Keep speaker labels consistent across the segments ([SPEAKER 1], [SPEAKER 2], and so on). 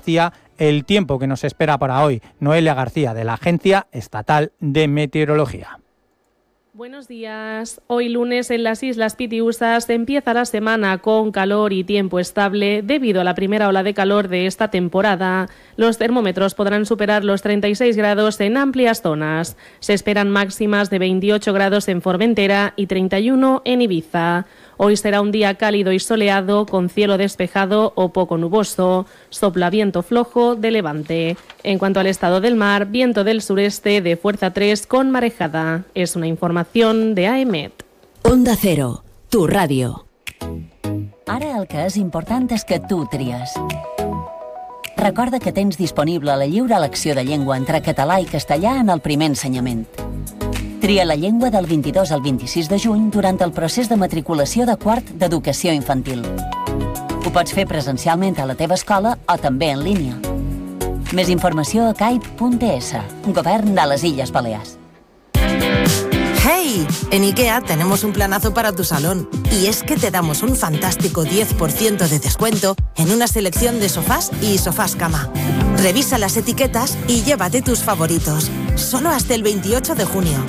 [SPEAKER 1] García el tiempo que nos espera para hoy. Noelia García, de la Agencia Estatal de Meteorología.
[SPEAKER 2] Buenos días. Hoy lunes en las Islas Pitiusas empieza la semana con calor y tiempo estable debido a la primera ola de calor de esta temporada. Los termómetros podrán superar los 36 grados en amplias zonas. Se esperan máximas de 28 grados en Formentera y 31 en Ibiza. Hoy será un día cálido y soleado con cielo despejado o poco nuboso. Sopla viento flojo de levante. En cuanto al estado del mar, viento del sureste de fuerza 3 con marejada. És una informació de AEMET.
[SPEAKER 3] Onda Cero, tu ràdio.
[SPEAKER 4] Ara el que és important és que tu tries. Recorda que tens disponible la lliure elecció de llengua entre català i castellà en el primer ensenyament. Tria la llengua del 22 al 26 de juny durant el procés de matriculació de quart d'educació infantil. Ho pots fer presencialment a la teva escola o també en línia. Més informació a caip.es, Govern de les Illes Balears.
[SPEAKER 5] ¡Hey! En IKEA tenemos un planazo para tu salón. Y es que te damos un fantástico 10% de descuento en una selección de sofás y sofás cama. Revisa las etiquetas y llévate tus favoritos. Solo hasta el 28 de junio.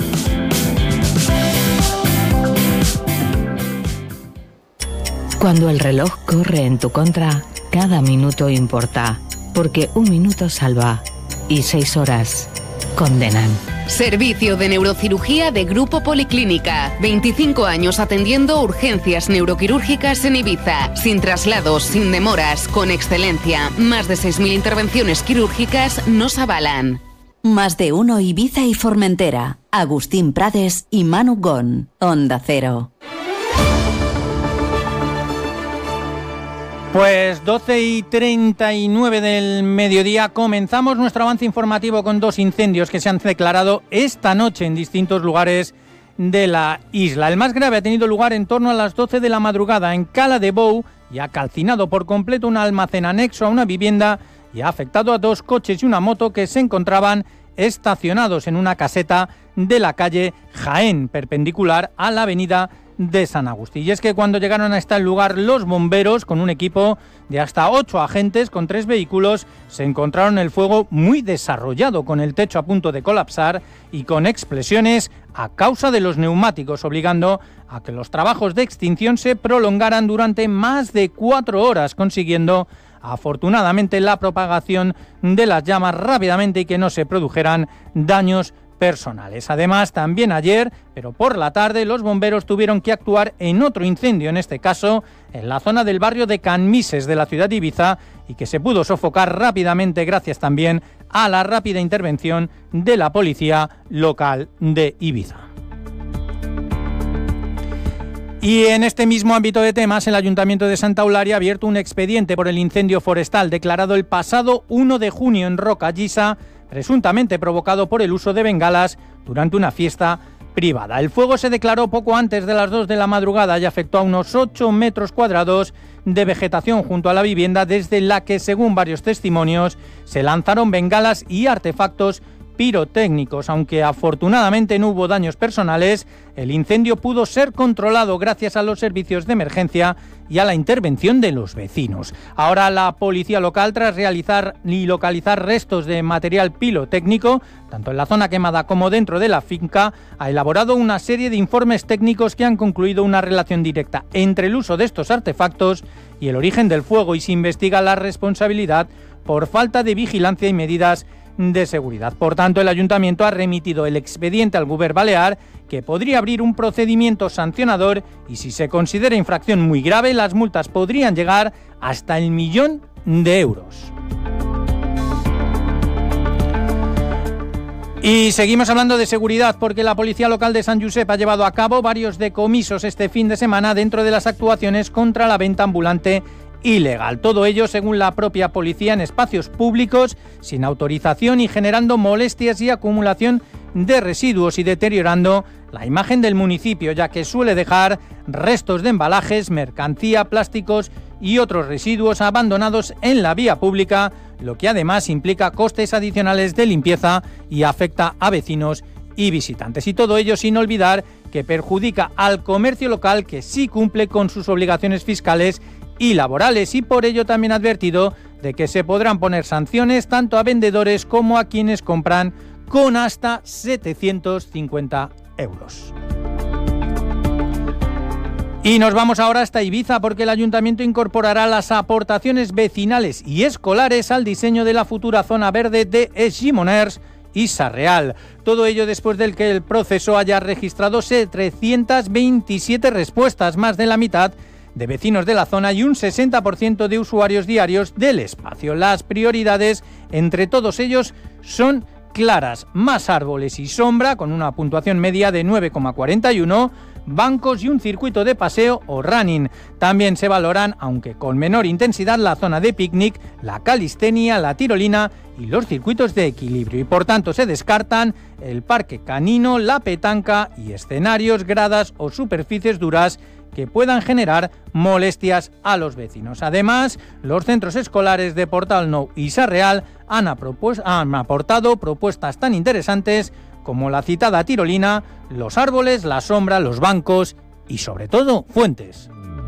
[SPEAKER 3] Cuando el reloj corre en tu contra, cada minuto importa. Porque un minuto salva y 6 horas condenan.
[SPEAKER 6] Servicio de neurocirugía de Grupo Policlínica. 25 años atendiendo urgencias neuroquirúrgicas en Ibiza. Sin traslados, sin demoras, con excelencia. Más de 6.000 intervenciones quirúrgicas nos avalan.
[SPEAKER 3] Más de uno Ibiza y Formentera. Agustín Prades y Manu Gon. Onda Cero.
[SPEAKER 1] Pues 12:39 del mediodía comenzamos nuestro avance informativo con 2 incendios que se han declarado esta noche en distintos lugares de la isla. El más grave ha tenido lugar en torno a las 12 de la madrugada en Cala de Bou y ha calcinado por completo un almacén anexo a una vivienda y ha afectado a 2 coches y una moto que se encontraban estacionados en una caseta de la calle Jaén, perpendicular a la avenida de San Agustín. Y es que cuando llegaron a este lugar los bomberos, con un equipo de hasta 8 agentes con 3 vehículos, se encontraron el fuego muy desarrollado, con el techo a punto de colapsar y con explosiones a causa de los neumáticos, obligando a que los trabajos de extinción se prolongaran durante más de 4 horas, consiguiendo afortunadamente la propagación de las llamas rápidamente y que no se produjeran daños personales. Además, también ayer, pero por la tarde, los bomberos tuvieron que actuar en otro incendio, en este caso en la zona del barrio de Canmises de la ciudad de Ibiza, y que se pudo sofocar rápidamente gracias también a la rápida intervención de la policía local de Ibiza. Y en este mismo ámbito de temas, el Ayuntamiento de Santa Eulalia ha abierto un expediente por el incendio forestal declarado el pasado 1 de junio en Roca Llisa, presuntamente provocado por el uso de bengalas durante una fiesta privada. El fuego se declaró poco antes de las 2 de la madrugada y afectó a unos 8 metros cuadrados de vegetación junto a la vivienda, desde la que, según varios testimonios, se lanzaron bengalas y artefactos pirotécnicos. Aunque afortunadamente no hubo daños personales, el incendio pudo ser controlado gracias a los servicios de emergencia y a la intervención de los vecinos. Ahora la policía local, tras realizar y localizar restos de material pirotécnico, tanto en la zona quemada como dentro de la finca, ha elaborado una serie de informes técnicos que han concluido una relación directa entre el uso de estos artefactos y el origen del fuego, y se investiga la responsabilidad por falta de vigilancia y medidas de seguridad. Por tanto, el Ayuntamiento ha remitido el expediente al Govern balear, que podría abrir un procedimiento sancionador, y si se considera infracción muy grave, las multas podrían llegar hasta el 1.000.000 de euros. Y seguimos hablando de seguridad, porque la Policía Local de Sant Josep ha llevado a cabo varios decomisos este fin de semana dentro de las actuaciones contra la venta ambulante ilegal. Todo ello, según la propia policía, en espacios públicos, sin autorización y generando molestias y acumulación de residuos y deteriorando la imagen del municipio, ya que suele dejar restos de embalajes, mercancía, plásticos y otros residuos abandonados en la vía pública, lo que además implica costes adicionales de limpieza y afecta a vecinos y visitantes. Y todo ello sin olvidar que perjudica al comercio local, que sí cumple con sus obligaciones fiscales y laborales, y por ello también ha advertido de que se podrán poner sanciones tanto a vendedores como a quienes compran con hasta 750 euros. Y nos vamos ahora hasta Ibiza porque el Ayuntamiento incorporará las aportaciones vecinales y escolares al diseño de la futura zona verde de Es Gimoners y Sarreal. Todo ello después del que el proceso haya registrado 327 respuestas, más de la mitad de vecinos de la zona y un 60% de usuarios diarios del espacio. Las prioridades entre todos ellos son claras: más árboles y sombra, con una puntuación media de 9,41, bancos y un circuito de paseo o running. También se valoran, aunque con menor intensidad, la zona de picnic, la calistenia, la tirolina y los circuitos de equilibrio. Y por tanto se descartan el parque canino, la petanca y escenarios, gradas o superficies duras que puedan generar molestias a los vecinos. Además, los centros escolares de Portal Nou y Sarreal han aportado propuestas tan interesantes como la citada tirolina, los árboles, la sombra, los bancos y, sobre todo, fuentes.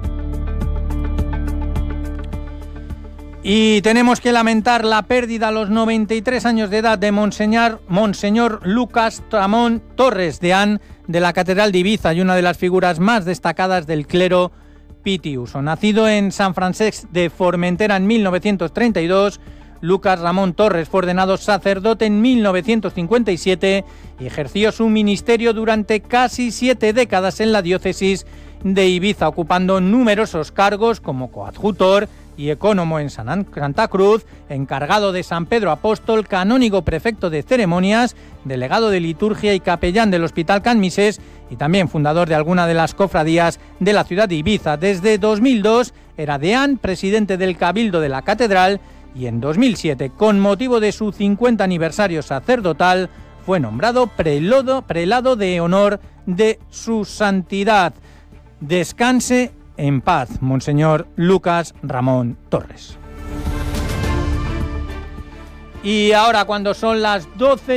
[SPEAKER 1] Y tenemos que lamentar la pérdida a los 93 años de edad de Monseñor Lucas Ramón Torres Deán, de la Catedral de Ibiza y una de las figuras más destacadas del clero pitiuso. Nacido en San Francesc de Formentera en 1932, Lucas Ramón Torres fue ordenado sacerdote en 1957 y ejerció su ministerio durante casi 7 décadas en la diócesis de Ibiza, ocupando numerosos cargos como coadjutor y ecónomo en Santa Cruz, encargado de San Pedro Apóstol, canónigo prefecto de ceremonias, delegado de liturgia y capellán del Hospital Can Misés, y también fundador de alguna de las cofradías de la ciudad de Ibiza. Desde 2002 era deán, presidente del Cabildo de la Catedral, y en 2007, con motivo de su 50 aniversario sacerdotal, fue nombrado prelado de honor de su santidad. Descanse en paz, Monseñor Lucas Ramón Torres. Y ahora, cuando son las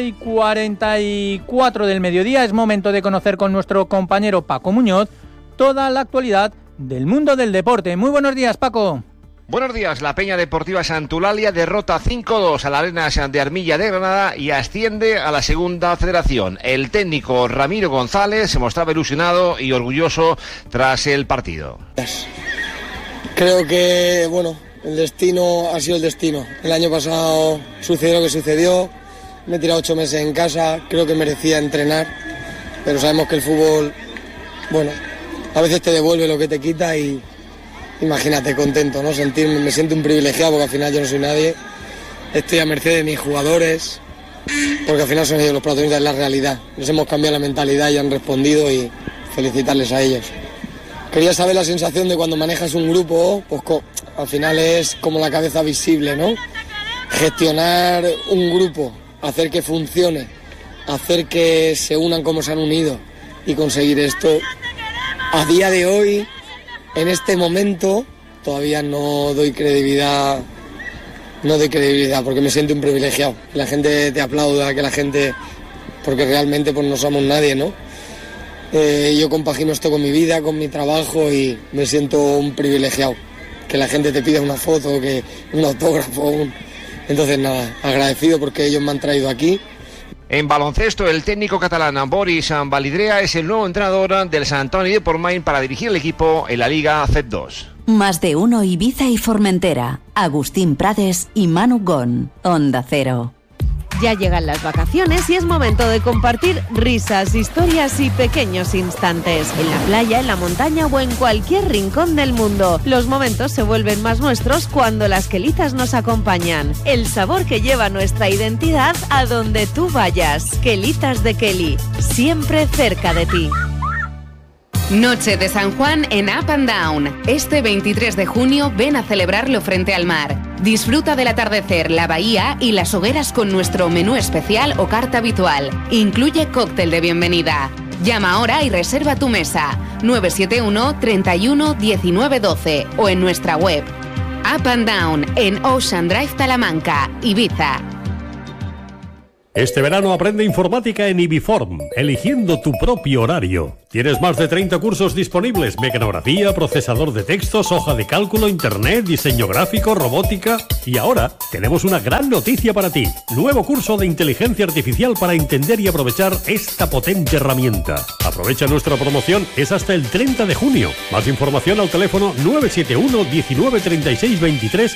[SPEAKER 1] 12:44 del mediodía, es momento de conocer con nuestro compañero Paco Muñoz toda la actualidad del mundo del deporte. Muy buenos días, Paco.
[SPEAKER 7] Buenos días. La Peña Deportiva Santulalia derrota 5-2 a la Arenas de Armilla de Granada y asciende a la Segunda Federación. El técnico Ramiro González se mostraba ilusionado y orgulloso tras el partido.
[SPEAKER 8] Creo que, el destino ha sido el destino. El año pasado sucedió lo que sucedió. Me he tirado 8 meses en casa. Creo que merecía entrenar. Pero sabemos que el fútbol, a veces te devuelve lo que te quita y... Imagínate, contento, ¿no? Me siento un privilegiado porque al final yo no soy nadie. Estoy a merced de mis jugadores, porque al final son ellos los protagonistas de la realidad. Les hemos cambiado la mentalidad y han respondido, y felicitarles a ellos. Quería saber la sensación de cuando manejas un grupo, pues al final es como la cabeza visible, ¿no? Gestionar un grupo, hacer que funcione, hacer que se unan como se han unido y conseguir esto. A día de hoy, en este momento, todavía no doy credibilidad porque me siento un privilegiado. Que la gente te aplauda, que la gente... Porque realmente pues no somos nadie, ¿no? Yo compagino esto con mi vida, con mi trabajo y me siento un privilegiado. Que la gente te pida una foto, que un autógrafo, Entonces nada, agradecido porque ellos me han traído aquí.
[SPEAKER 7] En baloncesto, el técnico catalán Boris Validrea es el nuevo entrenador del Sant Antoni de Portmany para dirigir el equipo en la Liga C2.
[SPEAKER 9] Más de uno Ibiza y Formentera. Agustín Prades y Manu Gon. Onda Cero.
[SPEAKER 10] Ya llegan las vacaciones y es momento de compartir risas, historias y pequeños instantes. En la playa, en la montaña o en cualquier rincón del mundo. Los momentos se vuelven más nuestros cuando las quelitas nos acompañan. El sabor que lleva nuestra identidad a donde tú vayas. Quelitas de Kelly, siempre cerca de ti.
[SPEAKER 6] Noche de San Juan en Up and Down. Este 23 de junio ven a celebrarlo frente al mar. Disfruta del atardecer, la bahía y las hogueras con nuestro menú especial o carta habitual. Incluye cóctel de bienvenida. Llama ahora y reserva tu mesa. 971 31 19 12 o en nuestra web. Up and Down en Ocean Drive Talamanca, Ibiza.
[SPEAKER 11] Este verano aprende informática en Ibiform, eligiendo tu propio horario. Tienes más de 30 cursos disponibles: mecanografía, procesador de textos, hoja de cálculo, internet, diseño gráfico, robótica. Y ahora tenemos una gran noticia para ti: nuevo curso de inteligencia artificial para entender y aprovechar esta potente herramienta. Aprovecha nuestra promoción, es hasta el 30 de junio. Más información al teléfono 971 19 36 23